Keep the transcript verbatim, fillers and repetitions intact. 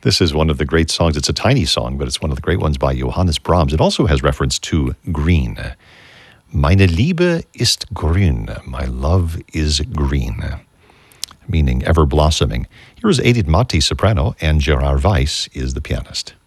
This is one of the great songs. It's a tiny song, but it's one of the great ones by Johannes Brahms. It also has reference to green. Meine Liebe ist grün. My love is green. Meaning ever blossoming. Here is Edith Matti, soprano, and Gerard Weiss is the pianist.